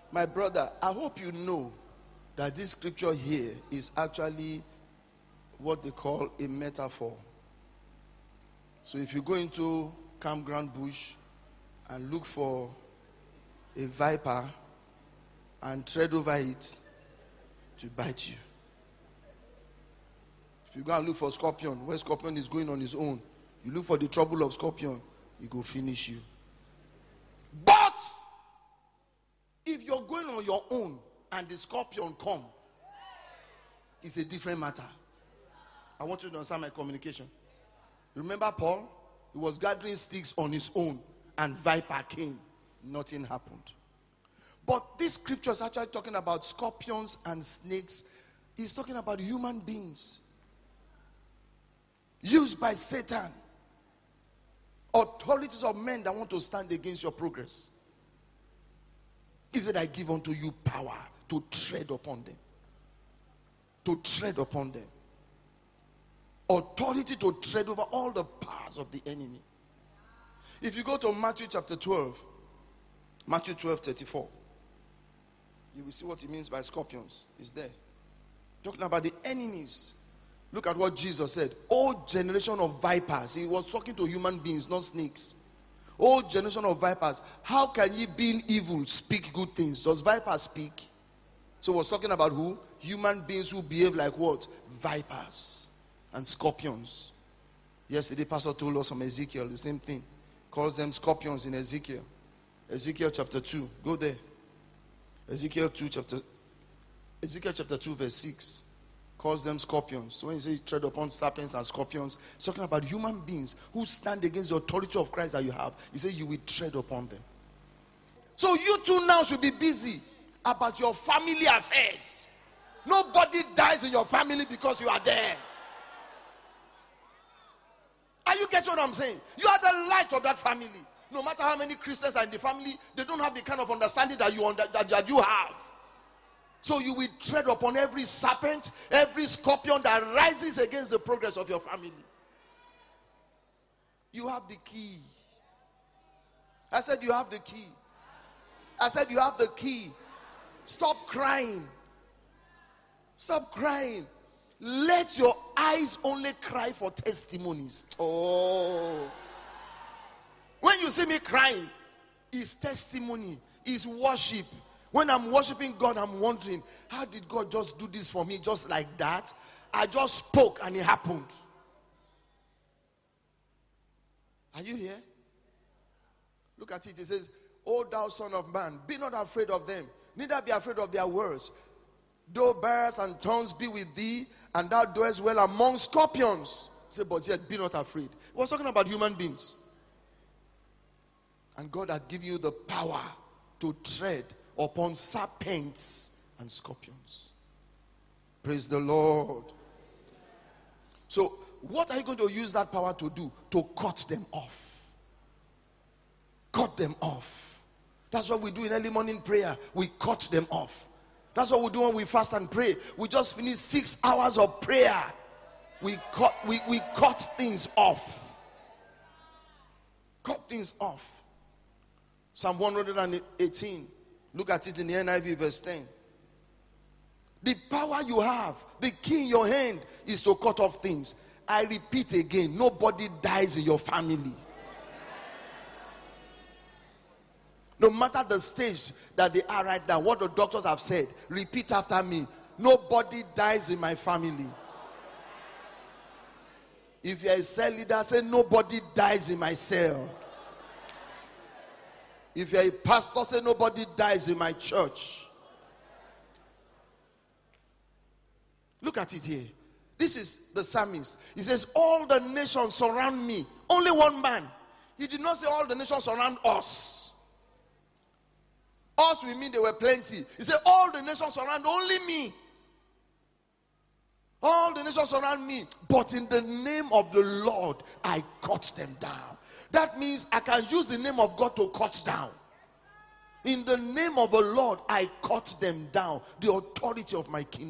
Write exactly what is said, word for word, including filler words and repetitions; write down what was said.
My brother, I hope you know that this scripture here is actually what they call a metaphor. So if you go into campground bush and look for a viper and tread over it to bite you. If you go and look for scorpion, where scorpion is going on his own, you look for the trouble of scorpion, he go finish you. But if you're going on your own and the scorpion come, it's a different matter. I want you to understand my communication. Remember Paul? He was gathering sticks on his own and viper came. Nothing happened. But this scripture is actually talking about scorpions and snakes. It's talking about human beings used by Satan. Authorities of men that want to stand against your progress. He said, I give unto you power to tread upon them. To tread upon them. Authority to tread over all the powers of the enemy. If you go to Matthew chapter twelve, Matthew twelve thirty-four, you will see what he means by scorpions. It's there. Talking about the enemies. Look at what Jesus said. O generation of vipers. He was talking to human beings, not snakes. O generation of vipers, how can ye, being evil, speak good things? Does vipers speak? So he was talking about who? Human beings who behave like what? Vipers and scorpions. Yesterday, Pastor told us from Ezekiel the same thing. Calls them scorpions in Ezekiel. Ezekiel chapter two. Go there. Ezekiel two chapter Ezekiel chapter two verse six. Calls them scorpions. So when you say tread upon serpents and scorpions, it's talking about human beings who stand against the authority of Christ that you have. You say you will tread upon them. So you too now should be busy about your family affairs. Nobody dies in your family because you are there. Are you getting what I'm saying? You are the light of that family. No matter how many Christians are in the family, they don't have the kind of understanding that you under, that, that you have. So you will tread upon every serpent, every scorpion that rises against the progress of your family. You have the key. I said you have the key. I said you have the key. Stop crying. Stop crying. Let your eyes only cry for testimonies. Oh. When you see me crying, it's testimony, it's worship. When I'm worshiping God, I'm wondering, how did God just do this for me just like that? I just spoke and it happened. Are you here? Look at it. It says, O thou son of man, be not afraid of them, neither be afraid of their words. Though bears and thorns be with thee, and thou doest well among scorpions. Say, but yet be not afraid. He was talking about human beings. And God had given you the power to tread upon serpents and scorpions. Praise the Lord. So, what are you going to use that power to do? To cut them off. Cut them off. That's what we do in early morning prayer. We cut them off. That's what we do when we fast and pray. We just finish six hours of prayer. We cut, we, we cut things off. Cut things off. Psalm one hundred eighteen. Look at it in the N I V verse ten. The power you have, the key in your hand is to cut off things. I repeat again, nobody dies in your family. No matter the stage that they are right now, what the doctors have said, repeat after me. Nobody dies in my family. If you're a cell leader, say nobody dies in my cell. If you're a pastor, say nobody dies in my church. Look at it here. This is the psalmist. He says, all the nations surround me. Only one man. He did not say all the nations surround us. Us, we mean there were plenty. He said, all the nations surround only me. All the nations surround me. But in the name of the Lord, I cut them down. That means I can use the name of God to cut down. In the name of the Lord, I cut them down. The authority of my kingdom.